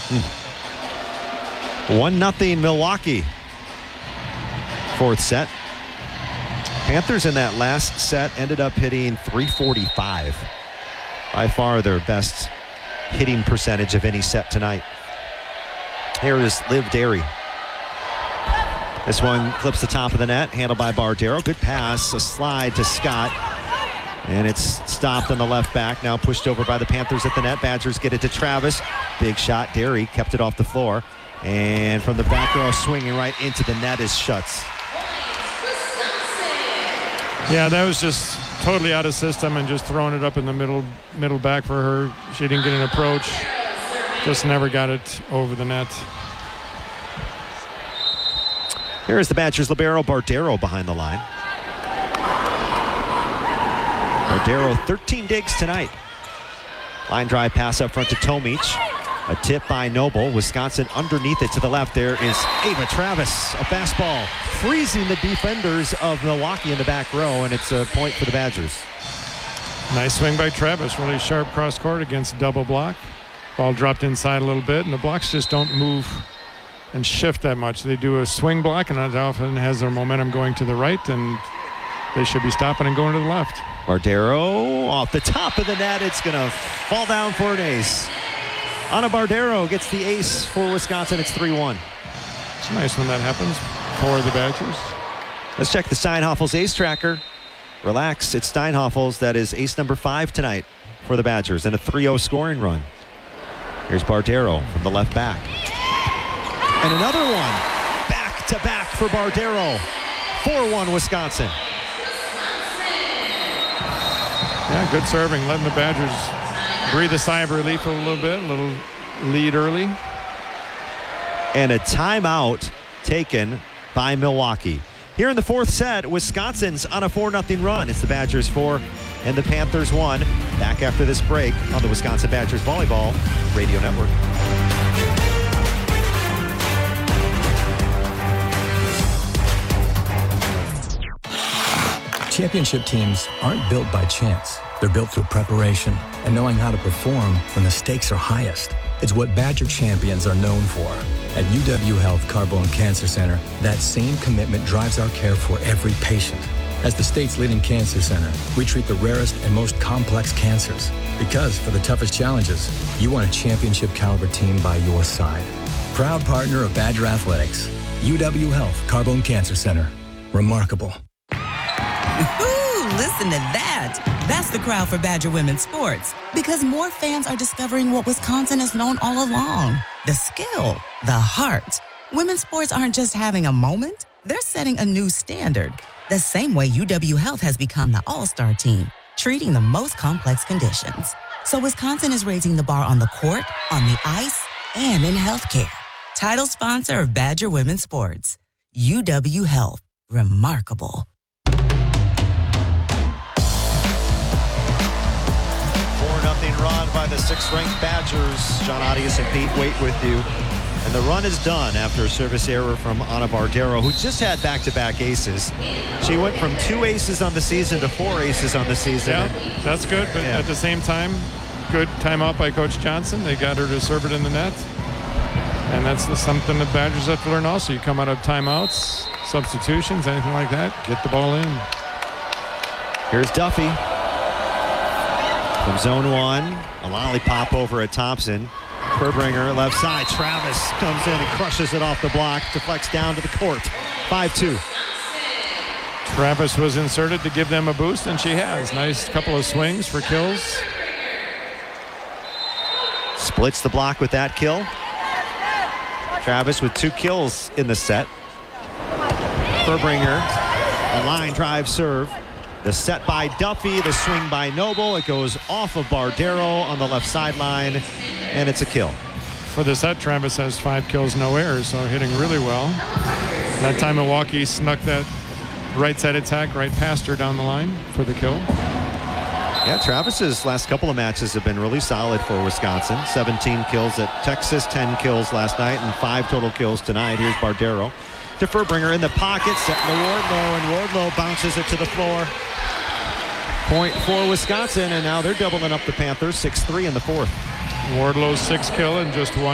1-0 Milwaukee. Fourth set. Panthers in that last set ended up hitting .345. By far their best hitting percentage of any set tonight. Here is Liv Derry. This one clips the top of the net, handled by Bardero. Good pass, a slide to Scott. And it's stopped on the left back, now pushed over by the Panthers at the net. Badgers get it to Travis. Big shot, Derry kept it off the floor. And from the back row, swinging right into the net is Schutz. Yeah, that was just totally out of system and just throwing it up in the middle back for her. She didn't get an approach. Just never got it over the net. Here is the Badgers libero Bardero behind the line. Bardero 13 digs tonight. Line drive pass up front to Tomic. A tip by Noble. Wisconsin underneath it to the left. There is Ava Travis. A fastball freezing the defenders of Milwaukee in the back row, and it's a point for the Badgers. Nice swing by Travis. Really sharp cross court against double block. Ball dropped inside a little bit, and the blocks just don't move and shift that much. They do a swing block, and that often has their momentum going to the right, and they should be stopping and going to the left. Bardero off the top of the net. It's going to fall down for an ace. Ana Bardero gets the ace for Wisconsin. It's 3-1. It's nice when that happens for the Badgers. Let's check the Steinhoffels ace tracker. Relax, it's Steinhoffels. That is ace number 5 tonight for the Badgers and a 3-0 scoring run. Here's Bardero from the left back. And another one. Back to back for Bardero. 4-1 Wisconsin. Yeah, good serving, letting the Badgers breathe a sigh of relief a little bit, a little lead early. And a timeout taken by Milwaukee. Here in the fourth set, Wisconsin's on a 4-0 run. It's the Badgers 4 and the Panthers 1. Back after this break on the Wisconsin Badgers Volleyball Radio Network. Championship teams aren't built by chance. They're built through preparation and knowing how to perform when the stakes are highest. It's what Badger champions are known for. At UW Health Carbone Cancer Center, that same commitment drives our care for every patient. As the state's leading cancer center, we treat the rarest and most complex cancers. Because for the toughest challenges, you want a championship caliber team by your side. Proud partner of Badger Athletics, UW Health Carbone Cancer Center. Remarkable. Ooh, listen to that. That's the crowd for Badger Women's Sports. Because more fans are discovering what Wisconsin has known all along. The skill, the heart. Women's sports aren't just having a moment. They're setting a new standard. The same way UW Health has become the all-star team, treating the most complex conditions. So Wisconsin is raising the bar on the court, on the ice, and in healthcare. Title sponsor of Badger Women's Sports. UW Health. Remarkable. 4-0 run by the 6th-ranked Badgers. John Audius and Pete Waite with you. And the run is done after a service error from Ana Bardero, who just had back-to-back aces. She went from 2 aces on the season to 4 aces on the season. Yeah, that's good, but at the same time, good timeout by Coach Johnson. They got her to serve it in the net. And that's something the Badgers have to learn also. You come out of timeouts, substitutions, anything like that, get the ball in. Here's Duffy. From zone 1, a lollipop over at Thompson. Furbringer left side. Travis comes in and crushes it off the block. Deflects down to the court. 5-2. Travis was inserted to give them a boost, and she has. Nice couple of swings for kills. Splits the block with that kill. Travis with 2 kills in the set. Furbringer, a line drive serve. The set by Duffy, the swing by Noble. It goes off of Bardero on the left sideline, and it's a kill. For the set, Travis has 5 kills, no errors, so hitting really well. That time Milwaukee snuck that right side attack right past her down the line for the kill. Yeah, Travis's last couple of matches have been really solid for Wisconsin. 17 kills at Texas, 10 kills last night, and 5 total kills tonight. Here's Bardero to Furbringer in the pocket, set to Wardlow, and Wardlow bounces it to the floor. Point for Wisconsin, and now they're doubling up the Panthers, 6-3 in the fourth. Wardlow's 6th kill and just 1